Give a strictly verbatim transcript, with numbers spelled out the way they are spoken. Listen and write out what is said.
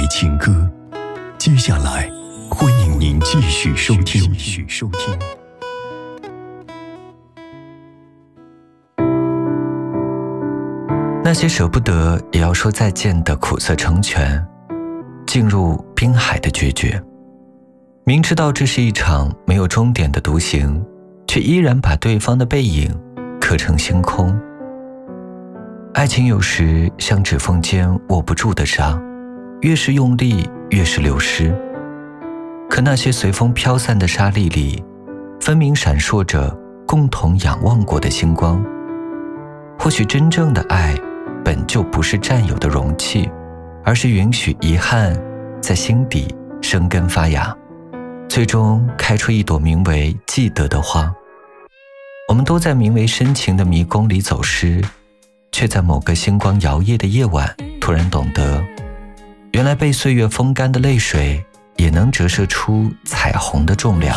情歌。接下来，欢迎您继续收听。继续收听。 那些舍不得也要说再见的苦涩成全，进入滨海的决绝。明知道这是一场没有终点的独行，却依然把对方的背影刻成星空。爱情有时像指缝间握不住的沙，越是用力越是流失。可那些随风飘散的沙粒里，分明闪烁着共同仰望过的星光。或许真正的爱本就不是占有的容器，而是允许遗憾在心底生根发芽，最终开出一朵名为记得的花。我们都在名为深情的迷宫里走失，却在某个星光摇曳的夜晚突然懂得，原来被岁月风干的泪水也能折射出彩虹的重量。